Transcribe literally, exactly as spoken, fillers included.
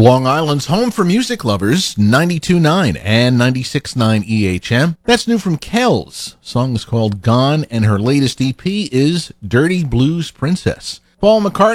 Long Island's home for music lovers, ninety-two point nine and ninety-six point nine E H M. That's new from Kells. Song is called Gone, and her latest E P is Dirty Blues Princess. Paul McCartney